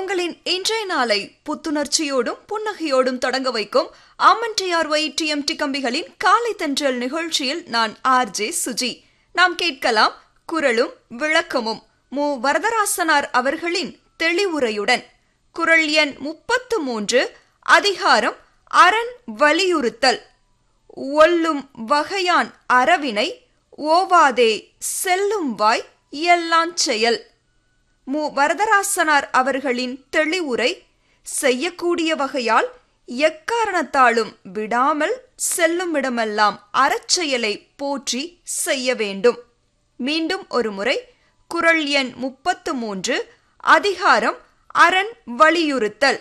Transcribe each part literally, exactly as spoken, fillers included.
உங்களின் இன்றைய நாளை புத்துணர்ச்சியோடும் புன்னகையோடும் தொடங்க வைக்கும் அம்மன் டிஆர்ஒய் டிஎம்டி கம்பிகளின் காலை தென்றல் நிகழ்ச்சியில் நான் ஆர் ஜே சுஜி. நாம் கேட்கலாம் குறளும் விளக்கமும் மு வரதராசனார் அவர்களின் தெளிவுரையுடன். குறள் எண் முப்பத்து மூன்று, அதிகாரம் அரண் வலியுறுத்தல். ஒல்லும் வகையான் அறவினை ஓவாதே செல்லும் வாய் எல்லாஞ் செயல். மு வரதராசனார் அவர்களின் தெளிவுரை: செய்யக்கூடிய வகையால் எக்காரணத்தாலும் விடாமல் செல்லுமிடமெல்லாம் அறச்செயலை போற்றி செய்ய வேண்டும். மீண்டும் ஒரு முறை. குறள் எண் முப்பத்து மூன்று, அதிகாரம் அரண் வலியுறுத்தல்.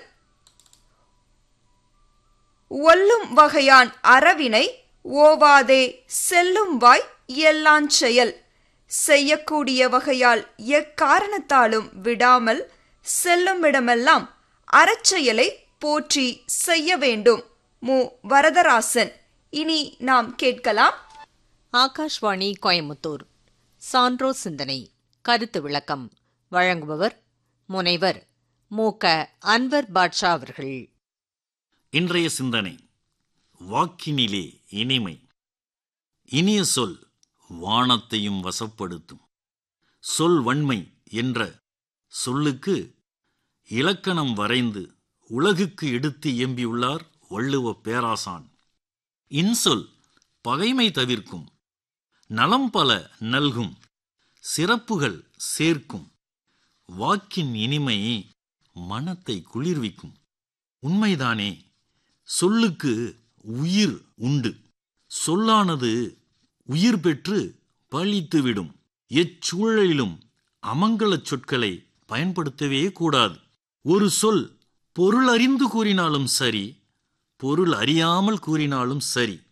ஒல்லும் வகையான் அறவினை ஓவாதே செல்லும் வாய் எல்லாஞ் செயல். செய்யக்கூடிய வகையால் எக்காரணத்தாலும் விடாமல் செல்லுமிடமெல்லாம் அறச்செயலை போற்றி செய்ய வேண்டும். மு வரதராசன். இனி நாம் கேட்கலாம். ஆகாஷ்வாணி கோயமுத்தூர் சான்றோ சிந்தனை கருத்து விளக்கம். வழங்குபவர் முனைவர் மு க அன்வர் பாட்ஷா அவர்கள். இன்றைய சிந்தனை: வாக்கினிலே இனிமை. இனிய சொல் வானத்தையும் வசப்படுத்தும். சொல் வன்மை என்ற சொல்லுக்கு இலக்கணம் வரைந்து உலகுக்கு எடுத்து இயம்பியுள்ளார் வள்ளுவ பேராசான். இன்சொல் பகைமை தவிர்க்கும், நலம் பல நல்கும், சிறப்புகள் சேர்க்கும். வாக்கின் இனிமை மனத்தை குளிர்விக்கும். உண்மைதானே? சொல்லுக்கு உயிர் உண்டு. சொல்லானது உயிர் பெற்று பழித்துவிடும். எச்சூழலிலும் அமங்கலச் சொற்களை பயன்படுத்தவே கூடாது. ஒரு சொல் பொருள் அறிந்து கூறினாலும் சரி, பொருள் அறியாமல் கூறினாலும் சரி,